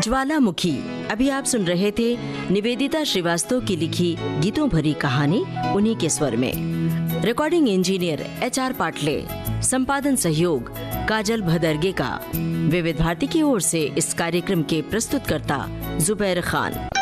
ज्वालामुखी। अभी आप सुन रहे थे निवेदिता श्रीवास्तव की लिखी गीतों भरी कहानी उन्हीं के स्वर में। रिकॉर्डिंग इंजीनियर HR पाटले, संपादन सहयोग काजल भदरगे का। विविध भारती की ओर से इस कार्यक्रम के प्रस्तुतकर्ता जुबैर खान।